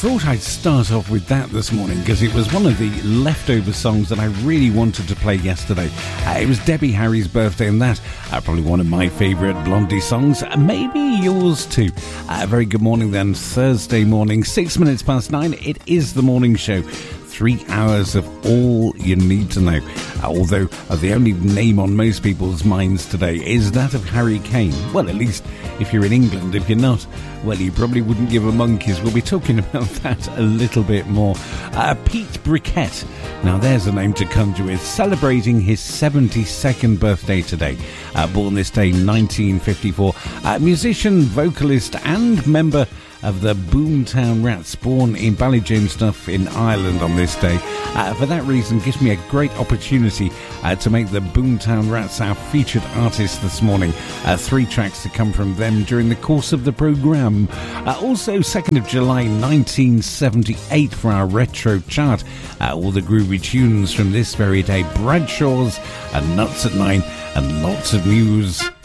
thought I'd start off with that this morning because it was one of the leftover songs that I really wanted to play yesterday. It was Debbie Harry's birthday, and that probably one of my favourite Blondie songs, maybe yours too. Very good morning then, Thursday morning, 6 minutes past 9. It is the morning show. 3 hours of all you need to know. Although the only name on most people's minds today is that of Harry Kane. Well, at least if you're in England. If you're not, well, you probably wouldn't give a monkey's. We'll be talking about that a little bit more. Pete Briquet. Now, there's a name to conjure with. Celebrating his 72nd birthday today. Born this day, 1954. Musician, vocalist and member of the Boomtown Rats, born in Ballyjamestuff in Ireland on this day. For that reason, gives me a great opportunity to make the Boomtown Rats our featured artist this morning. 3 tracks to come from them during the course of the programme. Also, 2nd of July 1978 for our retro chart. All the groovy tunes from this very day. Bradshaw's and Nuts at 9 and lots of news